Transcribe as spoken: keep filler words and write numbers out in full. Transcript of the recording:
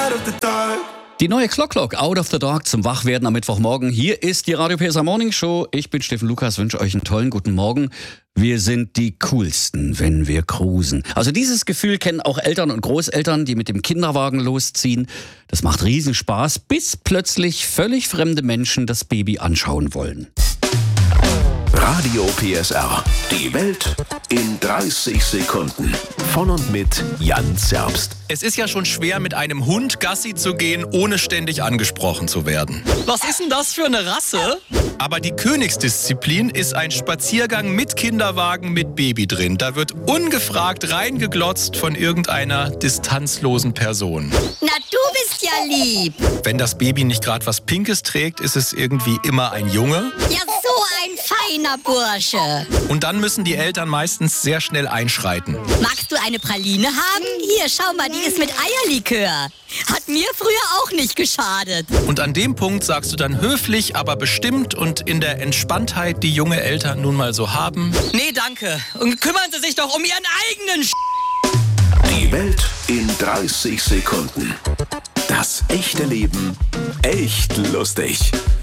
out of the dark. Die neue Clock Clock, Out of the Dark zum Wachwerden am Mittwochmorgen. Hier ist die Radio P S A Morning Show. Ich bin Steffen Lukas, wünsche euch einen tollen guten Morgen. Wir sind die Coolsten, wenn wir cruisen. Also dieses Gefühl kennen auch Eltern und Großeltern, die mit dem Kinderwagen losziehen. Das macht Riesenspaß, bis plötzlich völlig fremde Menschen das Baby anschauen wollen. Radio P S R. Die Welt in dreißig Sekunden. Von und mit Jan Zerbst. Es ist ja schon schwer, mit einem Hund Gassi zu gehen, ohne ständig angesprochen zu werden. Was ist denn das für eine Rasse? Aber die Königsdisziplin ist ein Spaziergang mit Kinderwagen mit Baby drin. Da wird ungefragt reingeglotzt von irgendeiner distanzlosen Person. Na, du bist ja lieb. Wenn das Baby nicht gerade was Pinkes trägt, ist es irgendwie immer ein Junge. Ja, so ein feiner Bursche. Und dann müssen die Eltern meistens sehr schnell einschreiten. Magst du eine Praline haben? Hier, schau mal, die ist mit Eierlikör. Hat mir früher auch nicht geschadet. Und an dem Punkt sagst du dann höflich, aber bestimmt und in der Entspanntheit, die junge Eltern nun mal so haben: Nee, danke. Und kümmern Sie sich doch um Ihren eigenen Sch... Die Welt in dreißig Sekunden. Das echte Leben echt lustig.